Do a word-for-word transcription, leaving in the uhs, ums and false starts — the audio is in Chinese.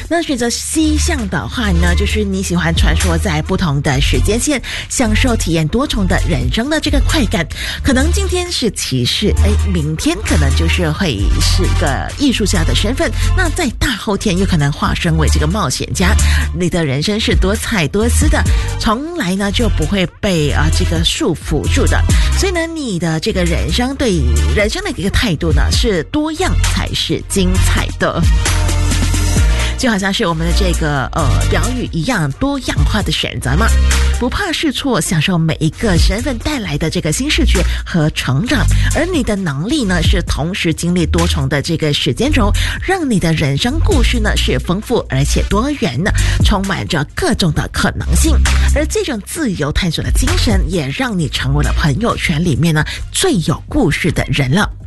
那选择 C 项的话呢，就是你喜欢穿梭在不同的时间线，享受体验多重的人生的这个快感。可能今天是骑士，哎，明天可能就是会是一个艺术家的身份，那在大后天又可能化身为这个冒险家。你的人生是多彩多姿的，从来呢就不会被啊这个束缚住的。所以呢，你的这个人生对人生的一个态度呢，是多样才是精彩的。就好像是我们的这个呃表语一样，多样化的选择嘛，不怕试错，享受每一个身份带来的这个新视觉和成长。而你的能力呢，是同时经历多重的这个时间轴，让你的人生故事呢是丰富而且多元的，充满着各种的可能性。而这种自由探索的精神，也让你成为了朋友圈里面呢最有故事的人了。